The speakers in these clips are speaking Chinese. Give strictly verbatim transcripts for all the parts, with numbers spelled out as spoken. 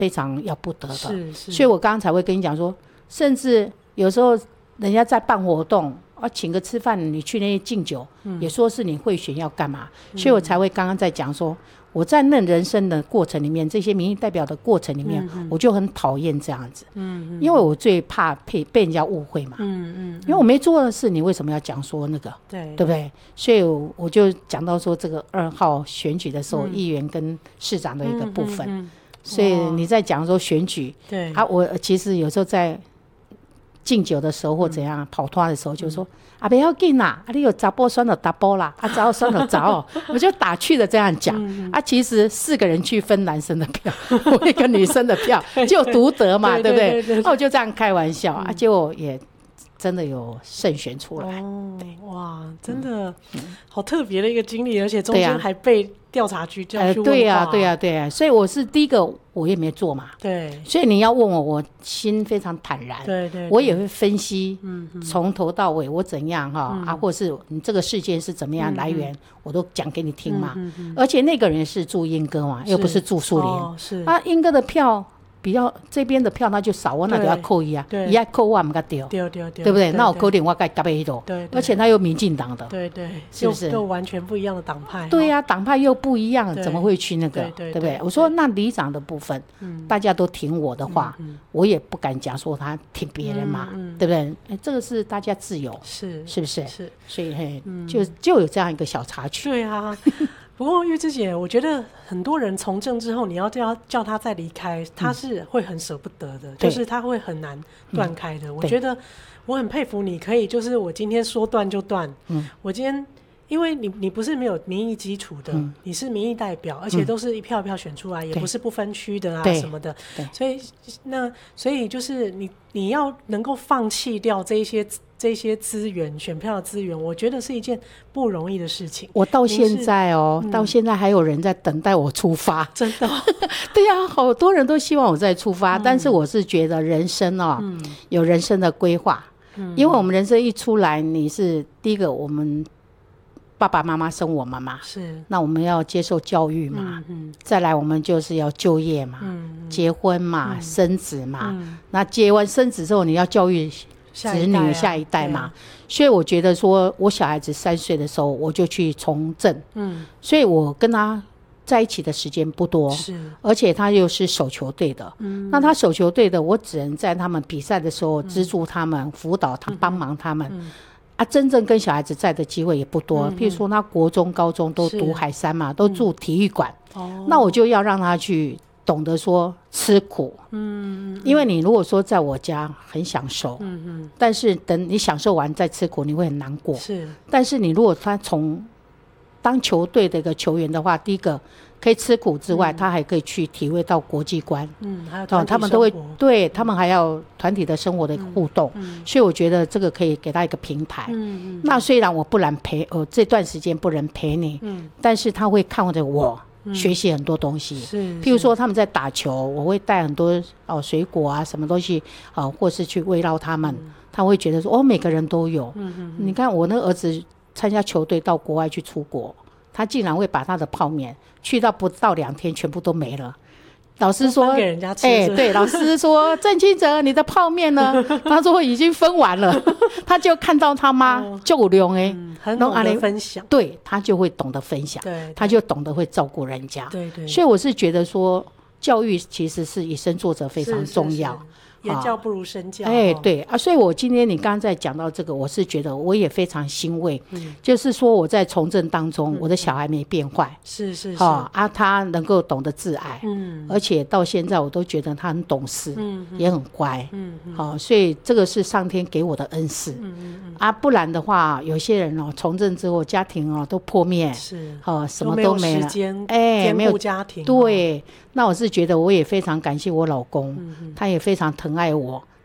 非常要不得的。 是是， 所以我刚刚才会跟你讲说，甚至有时候人家在办活动啊，请个吃饭，你去那些敬酒、嗯、也说是你贿选要干嘛、嗯、所以我才会刚刚在讲说，我在那人生的过程里面，这些民意代表的过程里面、嗯、我就很讨厌这样子、嗯、因为我最怕被被人家误会嘛、嗯嗯、因为我没做的事，你为什么要讲说那个，对对不对？所以我就讲到说这个二号选举的时候、嗯、议员跟市长的一个部分、嗯嗯嗯、所以你在讲说选举，对啊，我其实有时候在敬酒的时候或怎样、嗯、跑脱的时候就说、嗯、啊不要紧啦，啊你有查甫选就查甫啦，啊查某选就查某我就打趣的这样讲、嗯、啊其实四个人去分男生的票我一个女生的票就独得嘛对不对？对对对对，我就这样开玩笑、嗯、啊结果也真的有胜选出来、哦、哇真的、嗯、好特别的一个经历，而且中间还被调查局这样去问话、 呃、对啊对啊对啊，所以我是第一个我也没做嘛， 对， 所以你要问我我心非常坦然，对 对, 对，我也会分析从头到尾我怎样哈、嗯、啊，或是你这个事件是怎么样来源、嗯、我都讲给你听嘛、嗯嗯、而且那个人是住英歌嘛，又不是住树林、哦、是啊，英歌的票比较这边的票那就少，我那就要扣一啊，一要扣我不给丢，对对对，对不对？那我扣点我该加倍一多，对，而且他又民进党的， 对对， 是不是？ 又完全不一样的党派， 对呀、啊，党派又不一样，怎么会去那个？对 对, 对, 对不对？我说那里长的部分，嗯，大家都挺我的话，嗯嗯、我也不敢讲说他挺别人嘛，嗯嗯、对不对？哎，这个是大家自由，是是不是？是，所以嘿，嗯、就就有这样一个小插曲， 对啊。不过玉芝姐，我觉得很多人从政之后，你要叫叫他再离开，他是会很舍不得的、嗯、就是他会很难断开的、嗯、我觉得我很佩服你可以，就是我今天说断就断、嗯、我今天因为你你不是没有民意基础的、嗯、你是民意代表，而且都是一票一票选出来、嗯、也不是不分区的啊什么的，所以那所以就是你你要能够放弃掉这一些这些资源，选票的资源，我觉得是一件不容易的事情。 我到现在哦、嗯、到现在还有人在等待我出发， 真的对啊，好多人都希望我再出发、嗯、但是我是觉得人生哦、嗯、有人生的规划、嗯、因为我们人生一出来，你是第一个，我们爸爸妈妈生我们嘛，是，那我们要接受教育嘛、嗯嗯、再来我们就是要就业嘛、嗯、结婚嘛、嗯、生子嘛、嗯、那结完生子之后你要教育子女下一代嘛、啊、所以我觉得说我小孩子三岁的时候我就去从政，嗯，所以我跟他在一起的时间不多，是，而且他又是手球队的、嗯、那他手球队的我只能在他们比赛的时候资助他们、嗯、辅导他、嗯、帮忙他们、嗯、啊，真正跟小孩子在的机会也不多、嗯、譬如说他国中高中都读海山嘛，都住体育馆、嗯、那我就要让他去懂得说吃苦，嗯，因为你如果说在我家很享受，嗯嗯，但是等你享受完再吃苦，你会很难过，是。但是你如果他从当球队的一个球员的话，第一个可以吃苦之外、嗯、他还可以去体会到国际观，嗯，还有团体生活、哦、他们都会对他们还要团体的生活的互动、嗯嗯、所以我觉得这个可以给他一个平台，嗯嗯，那虽然我不能陪呃这段时间不能陪你，嗯，但是他会看着我学习很多东西、嗯、譬如说他们在打球，我会带很多、哦、水果啊什么东西、哦、或是去慰劳他们、嗯、他会觉得说哦每个人都有、嗯嗯嗯、你看我那个儿子参加球队到国外去出国，他竟然会把他的泡面去到不到两天全部都没了，老师说给人家吃， 哎、欸，对，老师说郑清哲你的泡面呢他说已经分完了他就看到他妈就量哎、嗯， 很懂得分享， 对，他就会懂得分享，对，他就懂得会照顾人家，对 对, 对，所以我是觉得说教育其实是以身作则非常重要，是是是， 言教不如身教， 哎、欸，对啊，所以我今天你刚刚在讲到这个，我是觉得我也非常欣慰，嗯，就是说我在从政当中、嗯、我的小孩没变坏，是是是、哦、啊，他能够懂得自爱，嗯，而且到现在我都觉得他很懂事，嗯，也很乖，嗯嗯，好、哦，所以这个是上天给我的恩赐，嗯嗯嗯，啊，不然的话有些人哦从政之后家庭哦都破灭，是，哦，什么都没了， 哎，没有家庭， 对，那我是觉得我也非常感谢我老公，嗯、他也非常疼爱我，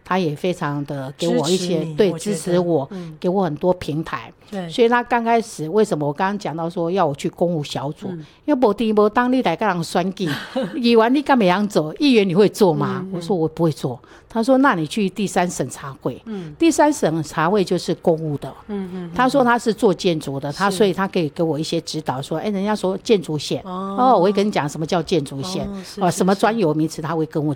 他也非常的给我一些对支持我、嗯、给我很多平台。对，所以他刚开始为什么我刚刚讲到说要我去公务小组，嗯、因为没地没当你来跟人选举，议员你干嘛样走？议员你会做吗？嗯嗯、我说我不会做。他说那你去第三审查会，嗯、第三审查会就是公务的。嗯嗯、他说他是做建筑的，他所以他可以给我一些指导说，哎，人家说建筑线，哦，哦我会跟你讲什么叫建筑线，哦，哦什么专有名词他会跟我